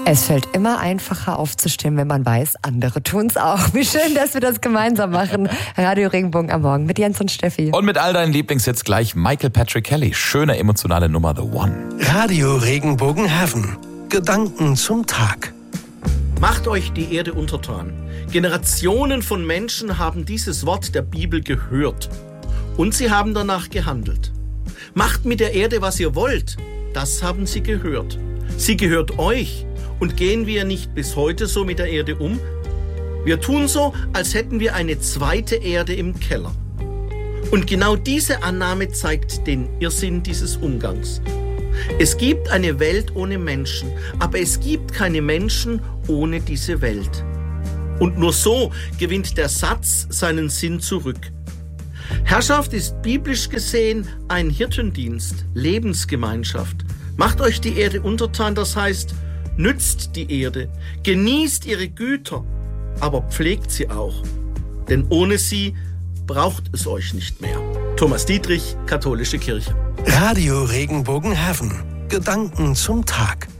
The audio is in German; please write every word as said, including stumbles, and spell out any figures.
Es fällt immer einfacher aufzustehen, wenn man weiß, andere tun's auch. Wie schön, dass wir das gemeinsam machen. Radio Regenbogen am Morgen mit Jens und Steffi. Und mit all deinen Lieblingshits gleich Michael Patrick Kelly. Schöne emotionale Nummer, The One. Radio Regenbogen Heaven. Gedanken zum Tag. Macht euch die Erde untertan. Generationen von Menschen haben dieses Wort der Bibel gehört. Und sie haben danach gehandelt. Macht mit der Erde, was ihr wollt. Das haben sie gehört. Sie gehört euch. Und gehen wir nicht bis heute so mit der Erde um? Wir tun so, als hätten wir eine zweite Erde im Keller. Und genau diese Annahme zeigt den Irrsinn dieses Umgangs. Es gibt eine Welt ohne Menschen, aber es gibt keine Menschen ohne diese Welt. Und nur so gewinnt der Satz seinen Sinn zurück. Herrschaft ist biblisch gesehen ein Hirtendienst, Lebensgemeinschaft. Macht euch die Erde untertan, das heißt, nützt die Erde, genießt ihre Güter, aber pflegt sie auch. Denn ohne sie braucht es euch nicht mehr. Thomas Dietrich, Katholische Kirche. Radio Regenbogen Heaven. Gedanken zum Tag.